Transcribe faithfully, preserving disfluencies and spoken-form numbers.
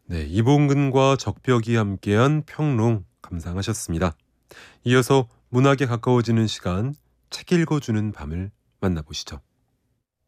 네, 이봉근과 적벽이 함께한 평론 감상하셨습니다. 이어서 문학에 가까워지는 시간, 책 읽어주는 밤을 만나보시죠.